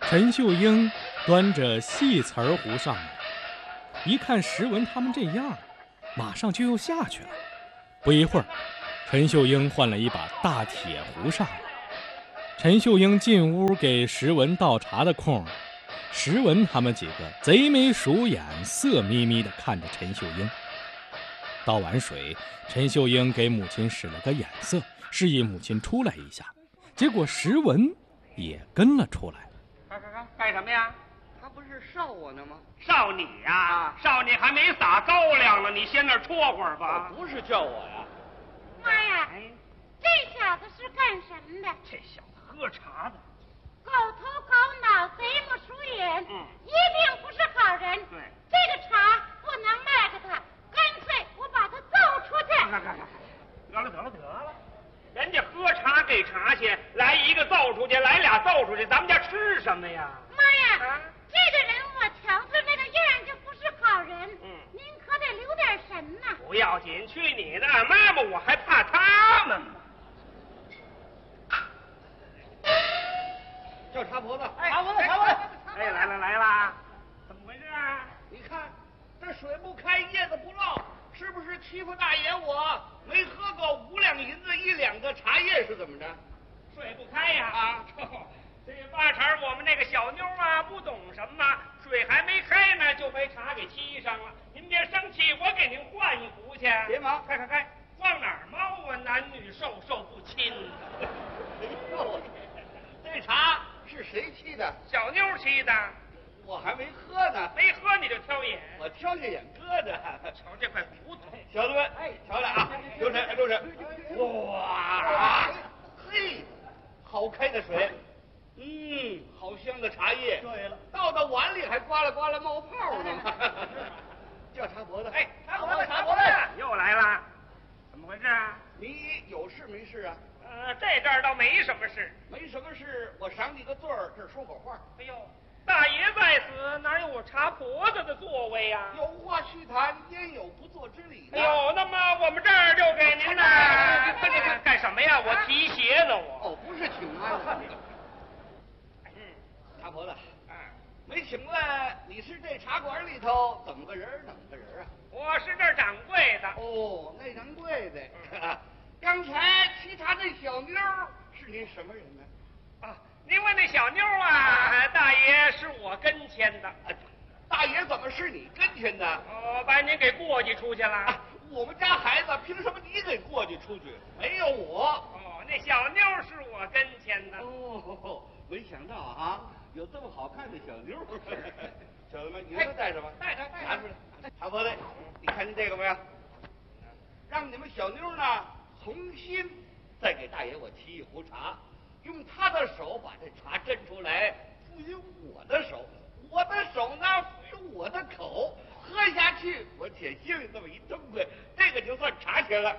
陈秀英端着细瓷壶上来，一看石文他们这样，马上就又下去了。不一会儿，陈秀英换了一把大铁壶上来。陈秀英进屋给石文倒茶的空，石文他们几个贼眉鼠眼，色眯眯地看着陈秀英。倒完水，陈秀英给母亲使了个眼色，示意母亲出来一下。结果石文也跟了出来。 干什么呀？ 他不是烧我呢吗？ 烧你呀！烧你还没撒高粱呢，你先那儿戳会儿吧。 不是叫我呀。 妈呀，这小子是干什么的？ 这小子喝茶的， 狗头狗脑，贼不鼠眼，一定不是好人。 对， 这个茶不能卖给他，干脆我把他揍出去。 得了，人家喝茶给茶去，来一个揍出去，来俩揍出去，咱们家吃什么呀？ 妈呀，这个人我瞧他那个样就不是好人。您可得留点神呐。 不要紧，去你的！妈妈，我还怕他们吗？ 叫茶婆子， 茶婆子！哎，来啦！怎么回事啊？ 你看这水不开，叶子不落，是不是欺负大爷我？没喝够5两银子1两个茶叶是怎么着？ 水不开呀！这八成我们那个小妞啊，不懂什么，水还没开呢，就被茶给沏上了。您别生气，我给您换一壶去。 别忙， 开，往哪儿猫啊？男女授受不亲。 哎呦，这茶是谁沏的？ 小妞沏的。 我还没喝呢。 没喝你就挑眼？ 我挑下眼搁着。 瞧这块骨头， 小子们，瞧着啊，留神。哇，嘿，好开的水。好香的茶叶。对了，倒到碗里还刮啦冒泡呢。叫茶婆子。哎，茶婆子， 又来了，怎么回事啊？ 你有事没事啊？ 这阵儿倒没什么事。 没什么事，我赏你个罪儿，这儿说会儿话。 哎呦，大爷在此，哪有我茶婆子的座位呀？ 有话须谈，焉有不做之理呢？ 哎呦，那么我们这儿就给您呢。干什么呀？我提鞋呢，我。 哦，不是请安。茶婆子，没请问你是这茶馆里头怎么个人啊？ 我是这儿掌柜的。 哦，那掌柜的。刚才沏茶那小妞是您什么人呢？ 您问那小妞啊，大爷是我跟前的。 大爷怎么是你跟前的？ 把您给过继出去了。 我们家孩子凭什么你给过继出去？没有我。 那小妞是我跟前的。 没想到啊，有这么好看的小妞。小子们，你们都带着吧？ 带着。 拿出来。茶婆子，你看见这个没有？让你们小妞呢重新再给大爷我沏一壶茶，用他的手把这茶斟出来，赋予我的手，我的手呢赋予我的口，喝下去我且心里这么一痛快，这个就算茶钱了。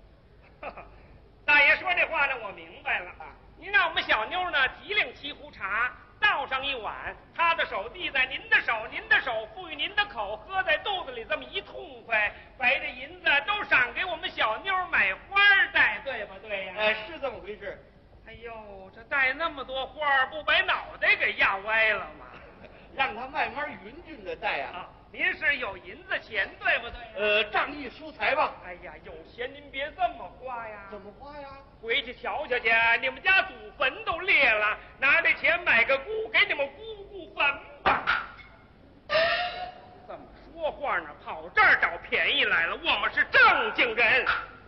大爷说这话呢，我明白了。您让我们小妞呢提领沏壶茶，倒上一碗，他的手递在您的手，您的手赋予您的口，喝在肚子里这么一痛快，把这银子都赏给我们小妞买花戴，对不对呀？ 是这么回事。 哎呦，这戴那么多花，不把脑袋给压歪了吗？ 让他慢慢匀均的戴啊。 您是有银子钱，对不对？ 仗义疏财吧。 哎呀，有钱您别这么花呀。 怎么花呀？ 回去瞧瞧去，你们家祖坟都裂了，拿这钱买个姑，给你们姑姑坟吧。这么说话呢，跑这儿找便宜来了，我们是正经人。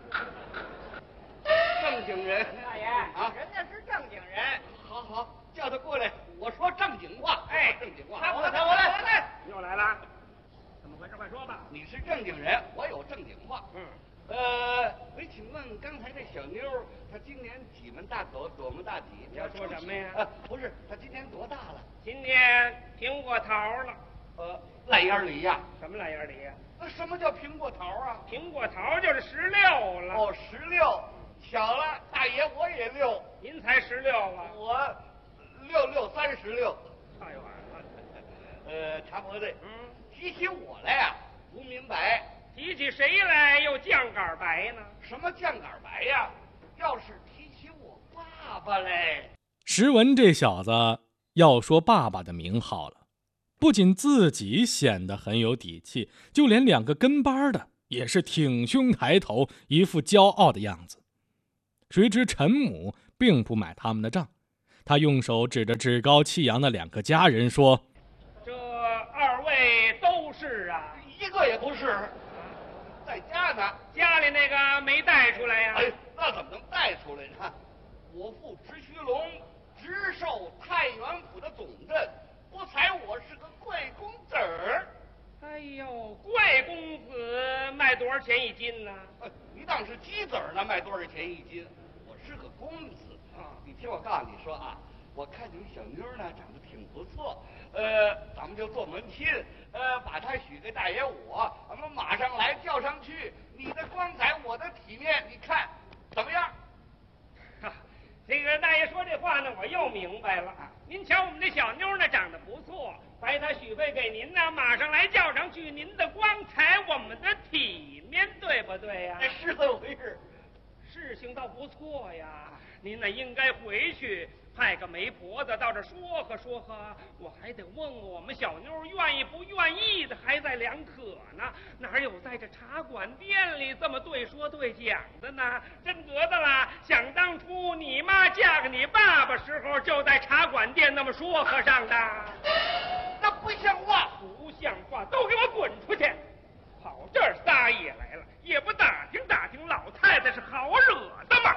正经人。 大爷人家是正经人。 好，叫他过来，我说正经话。正经话。 我来。又来了。怎么回事？快说吧。 你是正经人，我有正经话。没请问刚才这小妞，她今年几门大口，多门大体？ 你要说什么呀？ 不是，她今年多大了？ 今年苹果桃了。 烂眼梨呀？ 什么烂眼梨呀？ 什么叫苹果桃啊？ 苹果桃就是16了。 16，巧了，大爷我也6。 您才16啊？ 我6636。 哎呦， 茶婆子，提起我来呀，不明白。 提起谁来又酱杆白呢？ 什么酱杆白呀？要是提起我爸爸来。 石文这小子要说爸爸的名号了，不仅自己显得很有底气，就连2个跟班的也是挺胸抬头，一副骄傲的样子。谁知陈母并不买他们的账，他用手指着趾高气扬的2个家人说：“ 这2位都是啊？ 一个也不是，在家呢。 家里那个没带出来呀？ 哎，那怎么能带出来呢？我父直须龙直授太原府的总镇，不才我是个贵公子儿。 哎呦，贵公子卖多少钱1斤呢？ 你当是鸡子儿呢，卖多少钱1斤？我是个公子啊！你听我告诉你说啊，我看你们小妞呢长得挺不错，咱们就做门亲，把她许给大爷我，咱们马上来叫上去。你的光彩，我的体面，你看怎么样？ 这个大爷说这话呢，我又明白了。您瞧我们这小妞呢，长得不错，白她许配给您呢，马上来叫上去。您的光彩，我们的体面，对不对呀？ 是这么回事。 事情倒不错呀，您呢应该回去派个媒婆子到这说和说和，我还得问问我们小妞愿意不愿意的，还在两可呢。哪有在这茶馆店里这么对说对讲的呢？真得的啦！想当初你妈嫁给你爸爸时候，就在茶馆店那么说和上的。 那不像话， 不像话，都给我滚出去！跑这儿撒野来了，也不打听打听老太太是好惹的吗？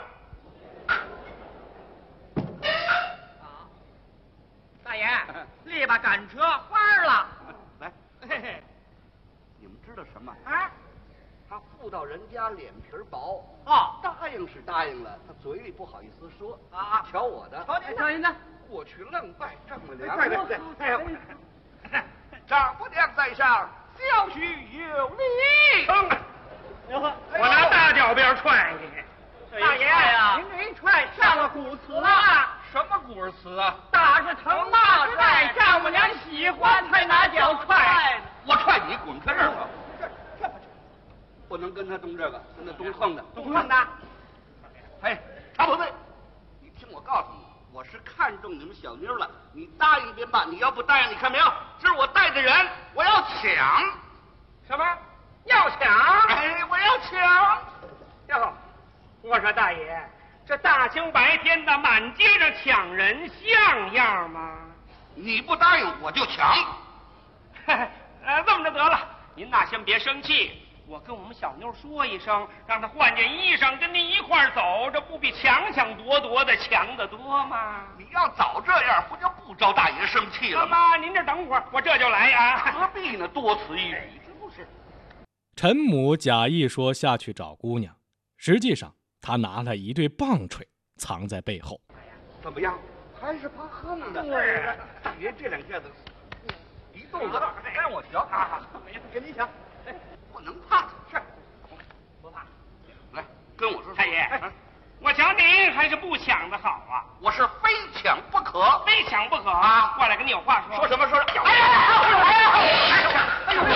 大爷，力把赶车花了。 来， 嘿嘿， 你们知道什么啊？ 他妇道人家脸皮薄哦， 答应是答应了，他嘴里不好意思说啊。 瞧我的， 瞧您的， 过去愣拜丈母娘。 对，哎呦， 丈母娘在上，小婿有礼。 我拿大脚鞭踹你！ 大爷呀，您这一踹上了古词了。 什么古词啊？ 打是疼，骂是爱，丈母娘喜欢才拿脚踹。 我踹你，滚开这儿吧！这不能跟他动这个，跟他动横的。 动横的。 哎，查不对，你听我告诉你，我是看中你们小妞了，你答应便办，你要不答应，你看没有？这是我带的人，我要抢。 什么？要抢？ 哎，我要抢。 哟，我说大爷，这大清白天的满街上抢人像样吗？ 你不答应我就抢。 这么着得了，您呐先别生气，我跟我们小妞说一声，让她换件衣裳跟您一块儿走，这不比抢抢夺夺的强得多吗？ 你要早这样，不就不招大爷生气了吗？ 妈，您这等会儿，我这就来啊。 何必呢？多此一举，是不是？ 陈母假意说下去找姑娘，实际上他拿了一对棒槌藏在背后。 怎么样？还是怕横的。 对， 别这两下子一动作让我瞧啊！ 跟你抢， 不能怕。 是，不怕。 来，跟我说。 太爷，我瞧您还是不抢的好啊！ 我是非抢不可， 非抢不可啊！过来跟你有话说。 说什么说？ 哎呀！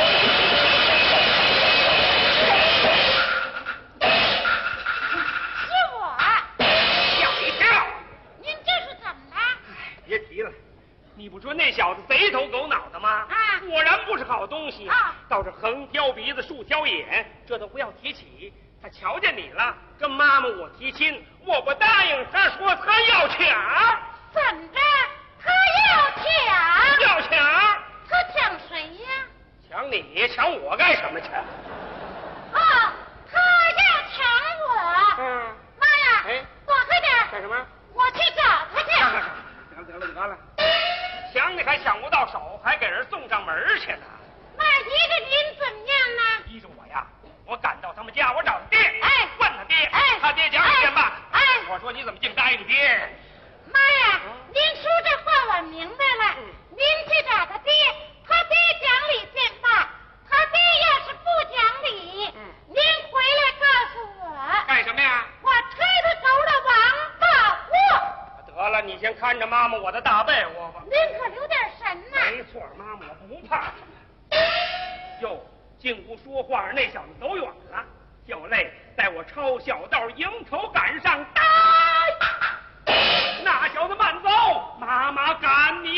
别提了，你不说那小子贼头狗脑的吗？ 啊， 果然不是好东西啊！ 倒是横挑鼻子竖挑眼，这都不要提起。他瞧见你了，跟妈妈我提亲，我不答应，他说他要抢。 怎着？他要抢？ 要抢？ 他抢谁呀？ 抢你？抢我干什么去？ 哦，他要抢我。妈呀！ 哎， 躲开点！ 干什么？ 我去找他去。 得了，抢你还抢不到手，还给人送上门去呢。 那依着您怎么样呢？ 依着我呀，我赶到他们家，我找他爹， 哎， 问他爹， 哎， 他爹讲理bien吧， 哎， 我说你怎么净答应爹？ 妈呀，您说这话我明白了，您去找他爹，他爹讲理bien吧，他爹要是不讲理，您回来告诉我。 干什么呀？ 我推他头的王八货。 得了，你先看着妈妈我的大被窝吧。 您可留点神呐！ 没错，妈妈我不怕。哟，进屋说话那小子走远了，小泪带我抄小道迎头赶上，那小子慢走，妈妈赶你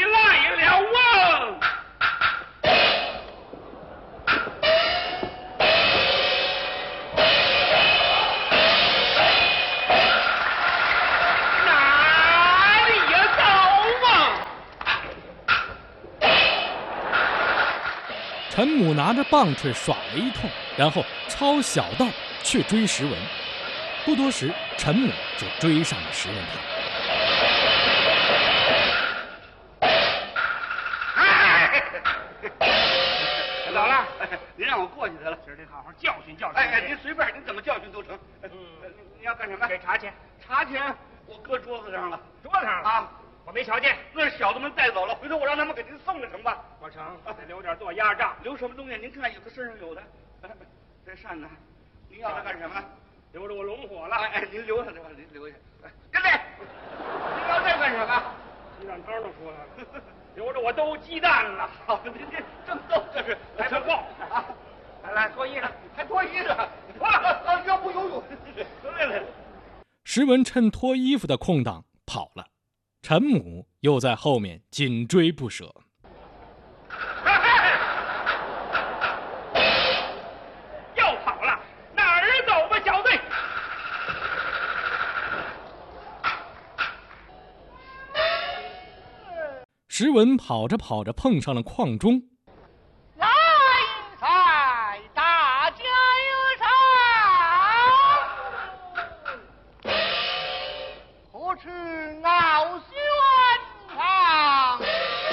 陈母拿着棒槌耍了一通，然后抄小道去追石文。不多时，陈母就追上了石文他。 老了，您让我过去得了， 今儿得好好教训教训。 哎，您随便，您怎么教训都成。你要干什么？ 给茶钱。 茶钱我搁桌子上了。 桌子上了啊？ 我没瞧见。 那是小子们带走了，回头我让他们给您送了成吧？ 不成，得留点做压账。 留什么东西？您看，有的身上有的。这扇呢？您要它干什么？ 留着我拢火了。 哎，您留下这吧，您留下。跟来，您要这干什么？ 鸡蛋汤都说了，留着我兜鸡蛋了。 好，您这正逗这是， 来份报啊！ 来脱衣裳， 还脱衣裳？要不游泳？来。 石文趁脱衣服的空档跑了，陈母又在后面紧追不舍。 又跑了，哪儿走吧，小队？ 石文跑着跑着碰上了邝中。 来赛，大家有赏，何处傲轩堂？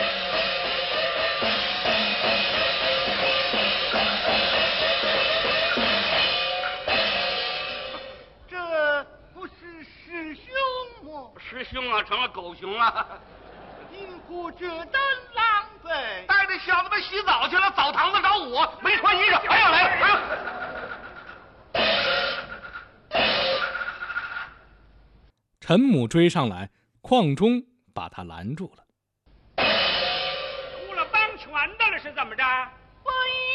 这不是师兄吗？ 师兄啊，成了狗熊了。 因故这等狼狈， 带着小子们洗澡去了，澡堂子找我，没穿衣裳，还要来了。 陈母追上来，邝中把他拦住了。 出了帮拳的了是怎么着？ 非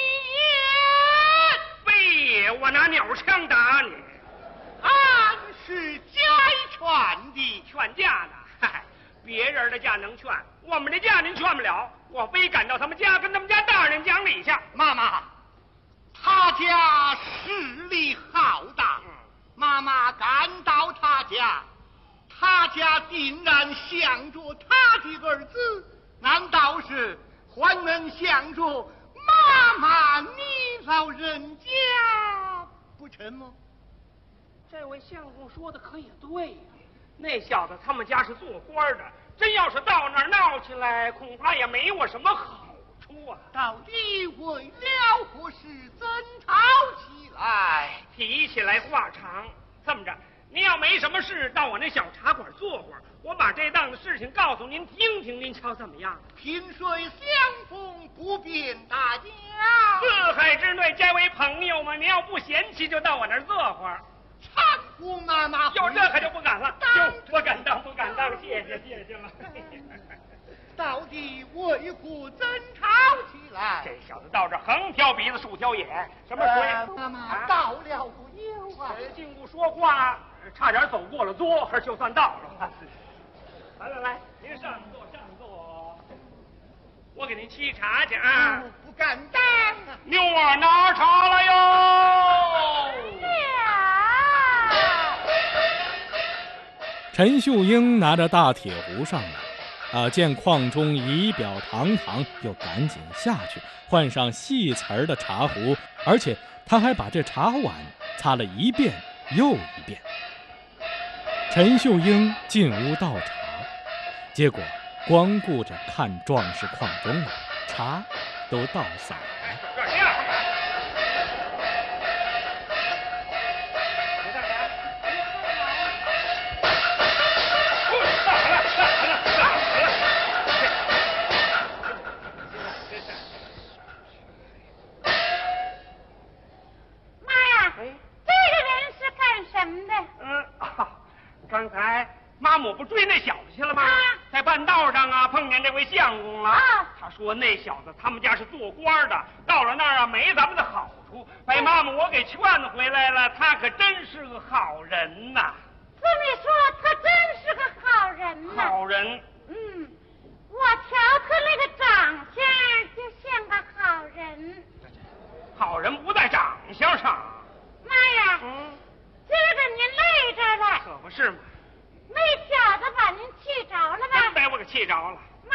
非也，我拿鸟枪打你， 俺是家劝的， 劝架呢？嗨，别人的架能劝，我们的架您劝不了。我非赶到他们家，跟他们家大人讲理去。 妈妈，他家势力浩大，妈妈赶到他家，他家定然想着他的儿子，难道是还能想着妈妈你老人家不成吗？ 这位相公说的可也对呀、那小子他们家是做官的，真要是到那儿闹起来，恐怕也没我什么好处啊。 到底为了何事争吵起来？ 提起来话长，这么着，您要没什么事，到我那小茶馆坐会儿，我把这档子事情告诉您听听，您瞧怎么样？ 萍水相逢不便大家， 四海之内皆为朋友嘛，您要不嫌弃，就到我那儿坐会儿。 搀扶妈妈回。 有这可就不敢了，哟，不敢当，不敢当，谢谢了。 到底为何争吵起来？ 这小子到这横挑鼻子竖挑眼，什么鬼？ 妈妈到了不有啊？ 进屋说话，差点走过了桌，就算到了。来，您上座，我给您沏茶去啊。 不敢当。 妞儿拿茶来哟。 陈秀英拿着大铁壶上来，见邝中仪表堂堂，又赶紧下去换上细瓷儿的茶壶，而且他还把这茶碗擦了一遍又一遍。陈秀英进屋倒茶，结果光顾着看壮士邝中了，茶都倒洒了。 刚才妈母不追那小子去了吗？在半道上啊，碰见这位相公了。他说那小子他们家是做官的，到了那儿啊没咱们的好处，把妈母我给劝回来了。他可真是个好人呐。 这么说，他真是个好人呐。 好人。 我瞧他那个长相就像个好人。 好人不在长相上。 妈呀！今儿个您累着了。 可不是嘛。 那小子把您气着了吧？ 真把我给气着了。